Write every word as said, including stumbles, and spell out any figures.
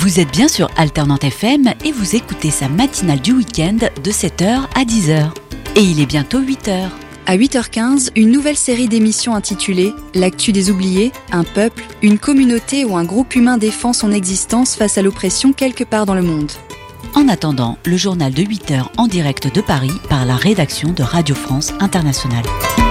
Vous êtes bien sur Alternante F M et vous écoutez sa matinale du week-end de sept heures à dix heures. Et il est bientôt huit heures. À huit heures quinze, une nouvelle série d'émissions intitulée « L'actu des oubliés, un peuple, une communauté ou un groupe humain défend son existence face à l'oppression quelque part dans le monde ». En attendant, le journal de huit heures en direct de Paris par la rédaction de Radio France Internationale.